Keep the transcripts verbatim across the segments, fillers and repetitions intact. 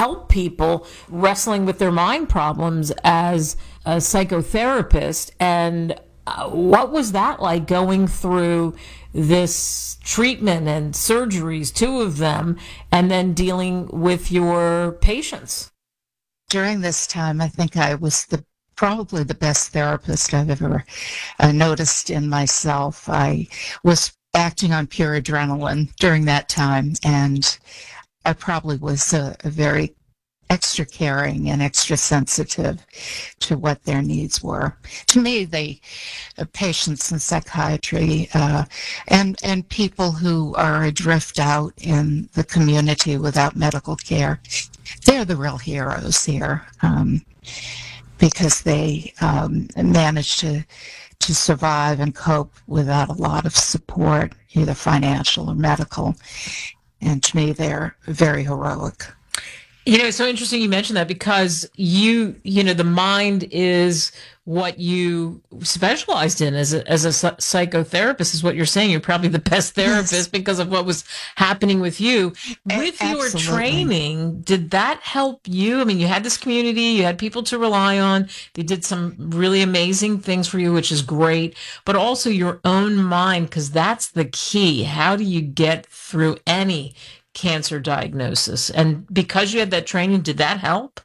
help people wrestling with their mind problems as a psychotherapist. And uh, what was that like going through this treatment and surgeries, two of them, and then dealing with your patients? During this time, I think I was the probably the best therapist I've ever uh, noticed in myself. I was acting on pure adrenaline during that time, and I probably was a, a very extra caring and extra sensitive to what their needs were. To me, the uh, patients in psychiatry uh, and and people who are adrift out in the community without medical care, they're the real heroes here, um, because they um, manage to to survive and cope without a lot of support, either financial or medical. And to me, they're very heroic. You know, it's so interesting you mentioned that, because you, you know, the mind is what you specialized in as a, as a psychotherapist, is what you're saying. You're probably the best therapist Yes. because of what was happening with you. With A- your absolutely. training, did that help you? I mean, you had this community, you had people to rely on. They did some really amazing things for you, which is great, but also your own mind, because that's the key. How do you get through any cancer diagnosis? And because you had that training, did that help?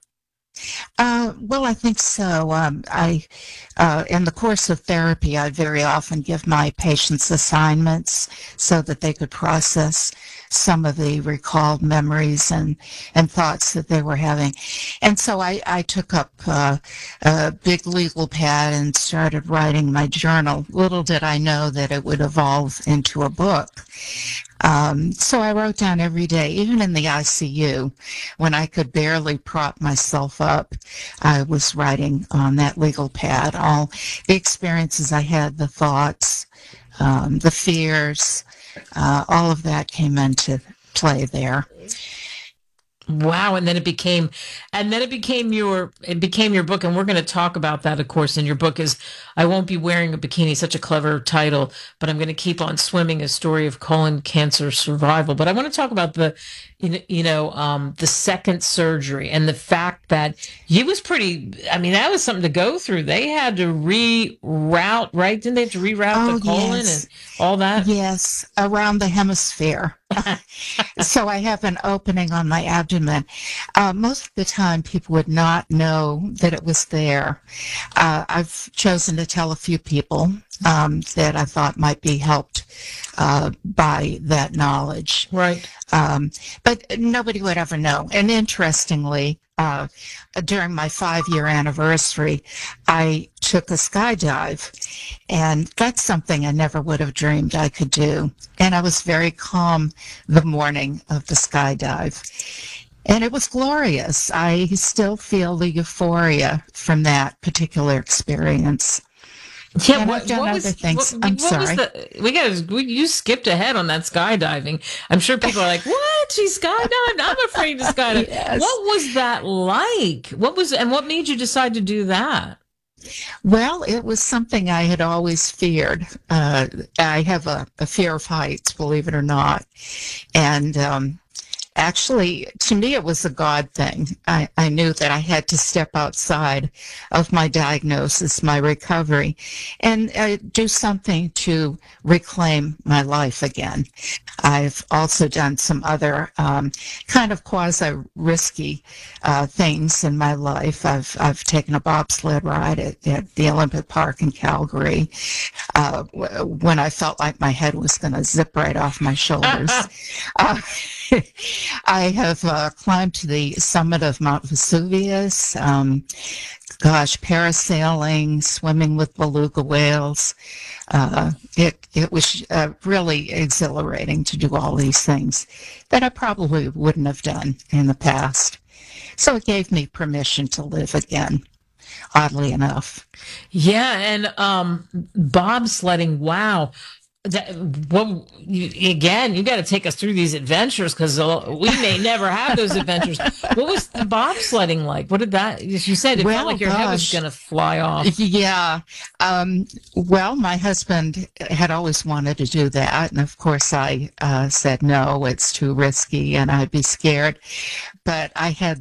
Uh, well, I think so. Um, I, uh, in the course of therapy, I very often give my patients assignments so that they could process some of the recalled memories and, and thoughts that they were having. And so I, I took up uh, a big legal pad and started writing my journal. Little did I know that it would evolve into a book. Um, so I wrote down every day, even in the I C U, when I could barely prop myself up, I was writing on that legal pad all the experiences I had, the thoughts, um, the fears, uh, all of that came into play there. Wow. And then it became, and then it became your, it became your book. And we're going to talk about that, of course. And your book is I Won't Be Wearing a Bikini, such a clever title, but I'm going to keep on swimming, a story of colon cancer survival. But I want to talk about the, you know, you know, um, the second surgery and the fact that you was pretty, I mean, that was something to go through. They had to reroute, right? Didn't they have to reroute the Oh, colon yes. and all that? Yes, around the hemisphere. So I have an opening on my abdomen. Uh, most of the time, people would not know that it was there. Uh, I've chosen to tell a few people um, that I thought might be helped uh, by that knowledge. Right. Um, but nobody would ever know. And interestingly, uh, during my five-year anniversary, I took a skydive, and that's something I never would have dreamed I could do. And I was very calm the morning of the skydive. And it was glorious. I still feel the euphoria from that particular experience. Yeah, And what, I've done what other was things. what, I'm what was sorry. the we got we, you skipped ahead on that skydiving. I'm sure people are like, "What? She skydived? I'm afraid to skydive." Yes. What was that like? What was and what made you decide to do that? Well, it was something I had always feared. Uh, I have a, a fear of heights, believe it or not. And um, actually, to me, it was a God thing. I, I knew that I had to step outside of my diagnosis, my recovery, and uh, do something to reclaim my life again. I've also done some other um, kind of quasi-risky uh, things in my life. I've I've taken a bobsled ride at, at the Olympic Park in Calgary uh, w- when I felt like my head was going to zip right off my shoulders. uh, I have uh, climbed to the summit of Mount Vesuvius. Um, gosh, parasailing, swimming with beluga whales. Uh, it it was uh, really exhilarating to do all these things that I probably wouldn't have done in the past. So it gave me permission to live again, oddly enough. Yeah, and um bobsledding. Wow. That, well, you, again, you got to take us through these adventures, because we may never have those adventures. What was the bobsledding like? What did that? You said it felt Well, like your head was gosh. going to fly off. Yeah. Um, well, my husband had always wanted to do that. And of course, I uh, said, no, it's too risky and I'd be scared. But I had